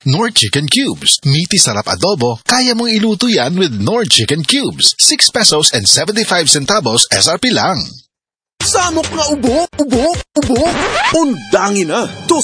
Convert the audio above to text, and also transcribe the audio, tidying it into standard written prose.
Knorr Chicken Cubes. Meaty sarap adobo, kaya mong iluto yan with Knorr Chicken Cubes. 6 pesos and 75 centavos SRP lang. Samok nga ubo! Undangin na! 2